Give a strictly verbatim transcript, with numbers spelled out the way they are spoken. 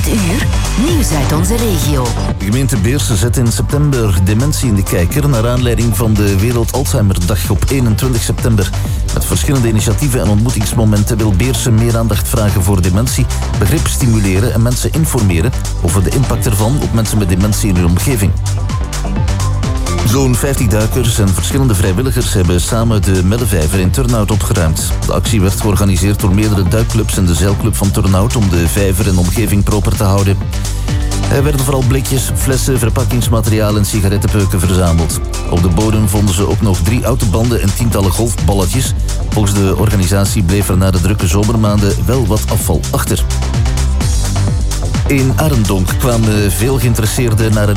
Dit uur, nieuws uit onze regio. De gemeente Beersen zet in september dementie in de kijker naar aanleiding van de Wereld Alzheimerdag op eenentwintig september. Met verschillende initiatieven en ontmoetingsmomenten wil Beersen meer aandacht vragen voor dementie, begrip stimuleren en mensen informeren over de impact ervan op mensen met dementie in hun omgeving. Zo'n vijftig duikers en verschillende vrijwilligers hebben samen de Mellevijver in Turnhout opgeruimd. De actie werd georganiseerd door meerdere duikclubs en de zeilclub van Turnhout om de vijver en omgeving proper te houden. Er werden vooral blikjes, flessen, verpakkingsmateriaal en sigarettenpeuken verzameld. Op de bodem vonden ze ook nog drie autobanden en tientallen golfballetjes. Volgens de organisatie bleef er na de drukke zomermaanden wel wat afval achter. In Arendonk kwamen veel geïnteresseerden naar een